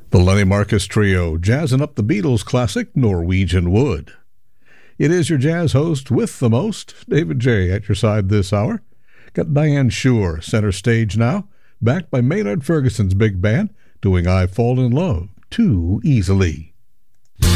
The Lenny Marcus Trio, jazzing up the Beatles classic Norwegian Wood. It is your jazz host with the most, David J. at your side this hour. Got Diane Shure center stage now, backed by Maynard Ferguson's big band, doing I Fall in Love Too Easily.